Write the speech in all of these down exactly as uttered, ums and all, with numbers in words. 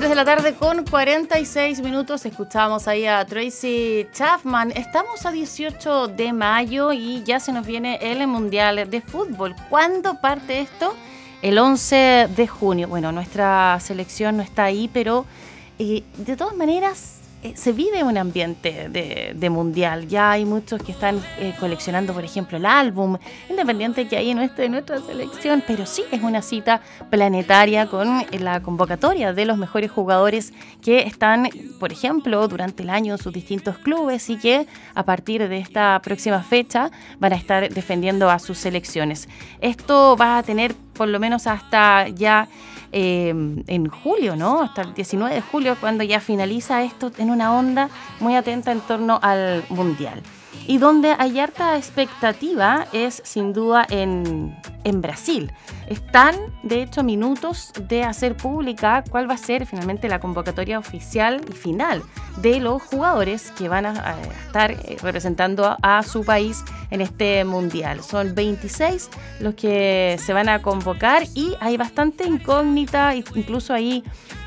tres de la tarde con cuarenta y seis minutos. Escuchamos ahí a Tracy Chapman. Estamos a dieciocho de mayo y ya se nos viene el Mundial de Fútbol. ¿Cuándo parte esto? El once de junio. Bueno, nuestra selección no está ahí, pero eh, de todas maneras eh, se vive un ambiente de, de mundial. Ya hay muchos que están eh, coleccionando, por ejemplo, el álbum independiente que hay en nuestra, en nuestra selección, pero sí es una cita planetaria con la convocatoria de los mejores jugadores que están, por ejemplo, durante el año en sus distintos clubes y que a partir de esta próxima fecha van a estar defendiendo a sus selecciones. Esto va a tener por lo menos hasta ya eh, en julio, ¿no? Hasta el diecinueve de julio, cuando ya finaliza esto en una onda muy atenta en torno al Mundial. Y donde hay harta expectativa es sin duda en, en Brasil. Están, de hecho, minutos de hacer pública cuál va a ser finalmente la convocatoria oficial y final de los jugadores que van a, a estar representando a, a su país en este mundial. Son veintiséis los que se van a convocar y hay bastante incógnita, incluso ahí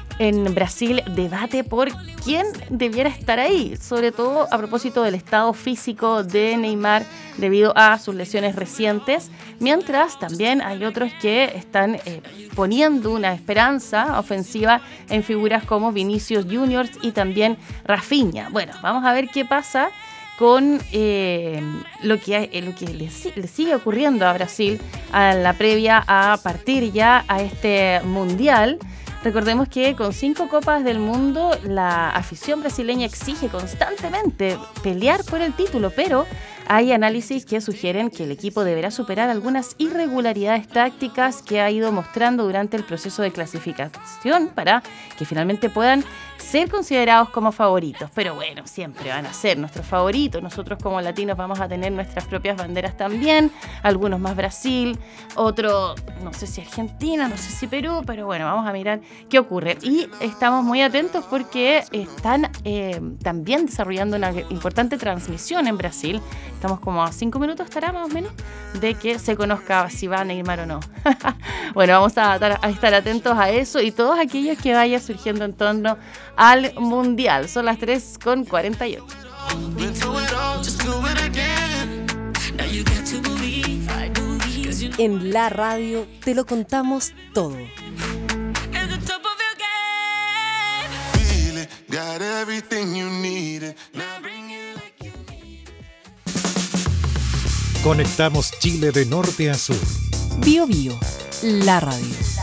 en Brasil debate por quién debiera estar ahí, sobre todo a propósito del estado físico de Neymar debido a sus lesiones recientes, mientras también hay otros que están eh, poniendo una esperanza ofensiva en figuras como Vinicius Junior y también Rafinha. Bueno, vamos a ver qué pasa con eh, lo que, eh, lo que le, le sigue ocurriendo a Brasil a la previa a partir ya a este mundial. Recordemos que con cinco copas del mundo la afición brasileña exige constantemente pelear por el título, pero hay análisis que sugieren que el equipo deberá superar algunas irregularidades tácticas que ha ido mostrando durante el proceso de clasificación para que finalmente puedan ser considerados como favoritos. Pero bueno, siempre van a ser nuestros favoritos. Nosotros como latinos vamos a tener nuestras propias banderas también, algunos más Brasil, otro no sé si Argentina, no sé si Perú, pero bueno, vamos a mirar qué ocurre. Y estamos muy atentos porque están eh, también desarrollando una importante transmisión en Brasil. Estamos como a cinco minutos, estará más o menos, de que se conozca si va a Neymar o no. Bueno, vamos a, a estar atentos a eso y todos aquellos que vaya surgiendo en torno al Mundial. Son las tres con cuarenta y ocho. En la radio te lo contamos todo. Conectamos Chile de norte a sur. Bio Bio, la radio.